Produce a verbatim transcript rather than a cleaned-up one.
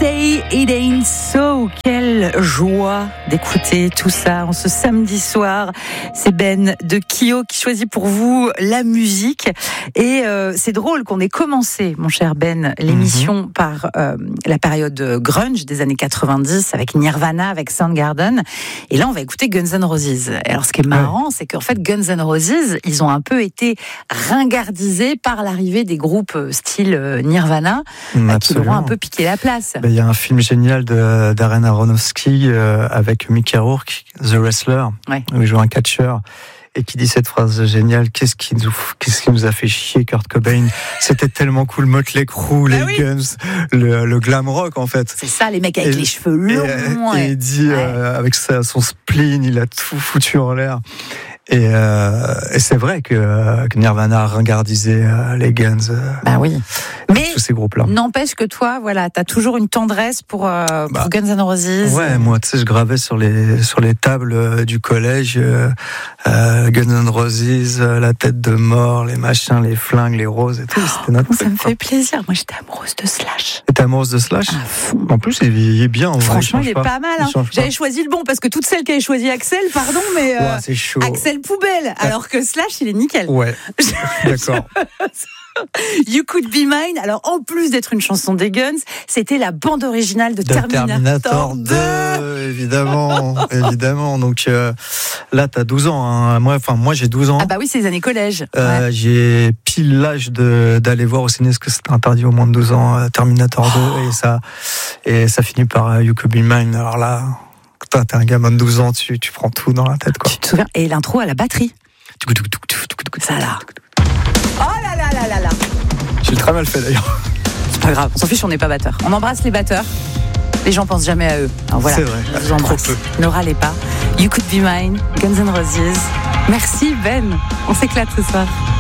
Say It Ain't So. Quelle joie d'écouter tout ça en ce samedi soir. C'est Ben de Kyo qui choisit pour vous la musique. Et euh, c'est drôle qu'on ait commencé, mon cher Ben, l'émission mm-hmm. par euh, la période grunge des années quatre-vingt-dix avec Nirvana, avec Soundgarden. Et là, on va écouter Guns N' Roses. Et alors, ce qui est marrant, ouais. c'est qu'en fait, Guns N' Roses, ils ont un peu été ringardisés par l'arrivée des groupes style Nirvana, mm, qui leur ont un peu piqué la place. Il y a un film génial de, d'Darren Aronofsky euh, avec Mickey Rourke, The Wrestler, ouais. où il joue un catcheur. Et qui dit cette phrase géniale, qu'est-ce qui nous, qu'est-ce qui nous a fait chier Kurt Cobain? C'était tellement cool, Motley Crue, les bah oui. Guns, le, le glam rock en fait. C'est ça, les mecs avec et, les cheveux longs. Et, et, et il dit, ouais. euh, avec sa, son spleen, il a tout foutu en l'air. Et, euh, et c'est vrai que, que Nirvana a ringardisé euh, les Guns. Euh, bah oui. Mais tous ces groupes-là. N'empêche que toi, voilà, t'as toujours une tendresse pour, euh, pour bah, Guns N' Roses. Ouais, moi, tu sais, je gravais sur les sur les tables euh, du collège euh, euh, Guns N' Roses, euh, la tête de mort, les machins, les flingues, les roses et tout. Oh, c'était notre ça me fait plaisir. Moi, j'étais amoureuse de Slash. T'étais amoureuse de Slash? En plus, il est bien. En Franchement, vrai, il, il est pas, pas mal. Hein. Il J'avais choisi le bon parce que toutes celles qui avaient choisi Axel, pardon, mais euh, ouais, c'est chaud. Axel poubelle. Alors que Slash, il est nickel. Ouais. D'accord. You Could Be Mine. Alors, en plus d'être une chanson des Guns, c'était la bande originale de, de Terminator, Terminator deux. Évidemment, évidemment. Donc euh, là, t'as douze ans. Hein. Moi, enfin, moi, j'ai douze ans. Ah bah oui, c'est les années collège. Euh, ouais. J'ai pile l'âge de, d'aller voir au ciné, parce que c'était interdit au moins de douze ans, euh, Terminator oh. deux, et ça, et ça finit par euh, You Could Be Mine. Alors là, putain, t'es un gamin de douze ans, tu, tu prends tout dans la tête, quoi. Tu te souviens? Et l'intro à la batterie. Ça là. Oh là là là là là. J'ai très mal fait d'ailleurs. C'est pas grave, on s'en fiche, on n'est pas batteurs. On embrasse les batteurs. Les gens pensent jamais à eux. Alors voilà, c'est vrai. je vous embrasse. Ne râlez pas. You Could Be Mine, Guns N' Roses. Merci Ben. On s'éclate ce soir.